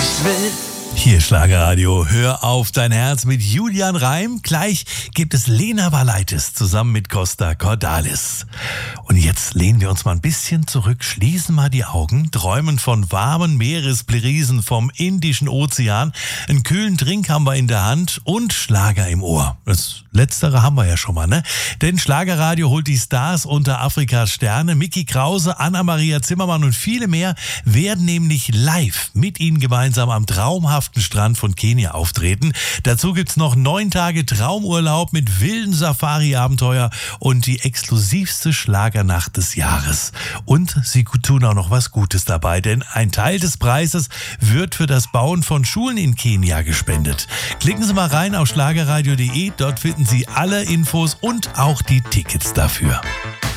ich will. Hier Schlagerradio, hör auf dein Herz mit Julian Reim. Gleich gibt es Lena Valaitis zusammen mit Costa Cordalis. Und jetzt lehnen wir uns mal ein bisschen zurück, schließen mal die Augen, träumen von warmen Meeresbrisen vom Indischen Ozean. Einen kühlen Drink haben wir in der Hand und Schlager im Ohr. Das Letztere haben wir ja schon mal, ne? Denn Schlagerradio holt die Stars unter Afrikas Sterne. Micky Krause, Anna-Maria Zimmermann und viele mehr werden nämlich live mit ihnen gemeinsam am traumhaften Strand von Kenia auftreten. Dazu gibt's noch 9 Tage Traumurlaub mit wilden Safari-Abenteuer und die exklusivste Schlagernacht des Jahres. Und sie tun auch noch was Gutes dabei, denn ein Teil des Preises wird für das Bauen von Schulen in Kenia gespendet. Klicken Sie mal rein auf schlagerradio.de, dort finden Sie alle Infos und auch die Tickets dafür.